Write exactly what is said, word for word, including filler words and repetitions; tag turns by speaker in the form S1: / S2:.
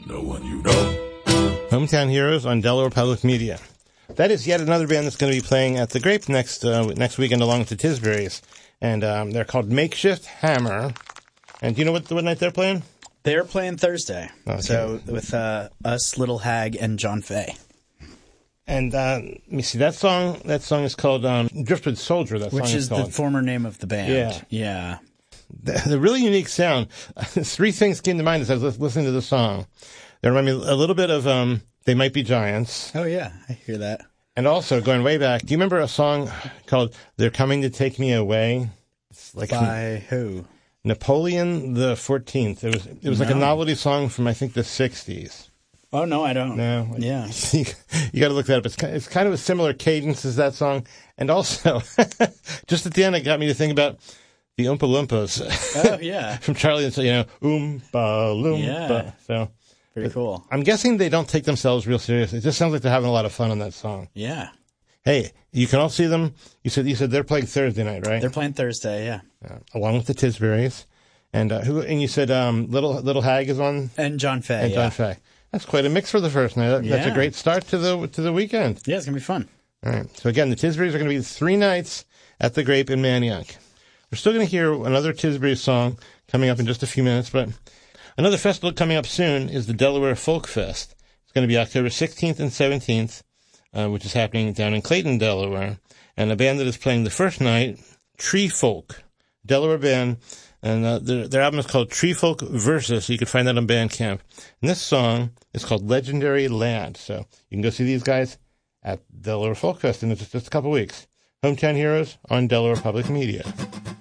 S1: no one you know.
S2: Hometown Heroes on Delaware Public Media. That is yet another band that's going to be playing at the Grape next uh, next weekend along with the Tisburys. And um, they're called Makeshift Hammer. And do you know what, what night they're playing?
S3: They're playing Thursday.
S2: Okay.
S3: So with uh, us, Little Hag, and John Fay.
S2: And uh, let me see, that song That song is called um, Driftwood Soldier. That
S3: Which
S2: song
S3: is
S2: is called.
S3: the former name of the band.
S2: Yeah.
S3: Yeah.
S2: The, the really unique sound. Three things came to mind as I was listening to the song. They remind me a little bit of um, They Might Be Giants.
S3: Oh, yeah. I hear that.
S2: And also, going way back, do you remember a song called They're Coming to Take Me Away? It's like
S3: By who?
S2: Napoleon the fourteenth. It was it was no. like a novelty song from, I think, the sixties.
S3: Oh, no, I don't.
S2: No.
S3: Yeah.
S2: you got to look that up. It's, it's kind of a similar cadence as that song. And also, just at the end, it got me to think about the Oompa Loompas.
S3: Oh, yeah.
S2: From Charlie and, you know, Oompa Loompa.
S3: Yeah.
S2: So,
S3: pretty cool.
S2: I'm guessing they don't take themselves real seriously. It just sounds like they're having a lot of fun on that song.
S3: Yeah.
S2: Hey, you can all see them. You said you said they're playing Thursday night, right?
S3: They're playing Thursday, yeah.
S2: Uh, along with the Tisburys. And uh, who? And you said um, Little Little Hag is on?
S3: And John Fay,
S2: And
S3: yeah.
S2: John Fay. That's quite a mix for the first night. That,
S3: yeah.
S2: That's a great start to the to the weekend.
S3: Yeah, it's going to be fun.
S2: All right. So again, the Tisburys are going to be three nights at the Grape in Manayunk. We're still going to hear another Tisbury song coming up in just a few minutes, but another festival coming up soon is the Delaware Folk Fest. It's going to be October sixteenth and seventeenth, uh, which is happening down in Clayton, Delaware. And the band that is playing the first night, Tree Folk, Delaware band, and uh, their, their album is called Tree Folk Versus. So you can find that on Bandcamp. And this song is called Legendary Land. So you can go see these guys at Delaware Folk Fest in just, just a couple weeks. Hometown Heroes on Delaware Public Media.